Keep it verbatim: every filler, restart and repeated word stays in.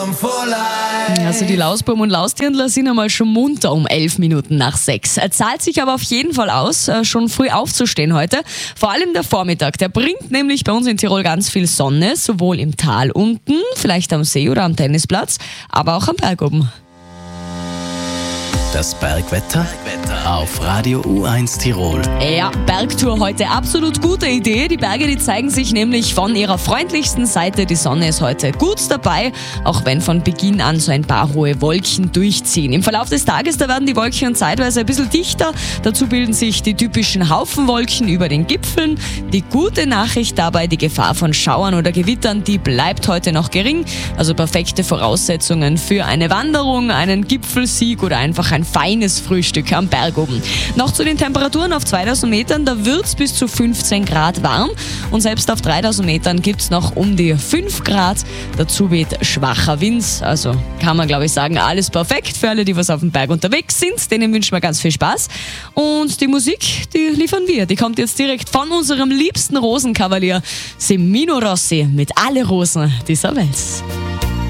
Also die Lausbuben und Lausdirndler sind einmal schon munter um elf Minuten nach sechs. Er zahlt sich aber auf jeden Fall aus, schon früh aufzustehen heute. Vor allem der Vormittag, der bringt nämlich bei uns in Tirol ganz viel Sonne, sowohl im Tal unten, vielleicht am See oder am Tennisplatz, aber auch am Berg oben. Das Bergwetter auf Radio U eins Tirol. Ja, Bergtour heute, absolut gute Idee. Die Berge, die zeigen sich nämlich von ihrer freundlichsten Seite. Die Sonne ist heute gut dabei, auch wenn von Beginn an so ein paar hohe Wolken durchziehen. Im Verlauf des Tages, da werden die Wolken zeitweise ein bisschen dichter. Dazu bilden sich die typischen Haufenwolken über den Gipfeln. Die gute Nachricht dabei, die Gefahr von Schauern oder Gewittern, die bleibt heute noch gering. Also perfekte Voraussetzungen für eine Wanderung, einen Gipfelsieg oder einfach ein feines Frühstück am Berg oben. Noch zu den Temperaturen auf zweitausend Metern, da wird es bis zu fünfzehn Grad warm und selbst auf dreitausend Metern gibt es noch um die fünf Grad. Dazu weht schwacher Wind, also kann man glaube ich sagen, alles perfekt für alle, die was auf dem Berg unterwegs sind. Denen wünschen wir ganz viel Spaß und die Musik, die liefern wir. Die kommt jetzt direkt von unserem liebsten Rosenkavalier Semino Rossi mit Alle Rosen dieser Welt.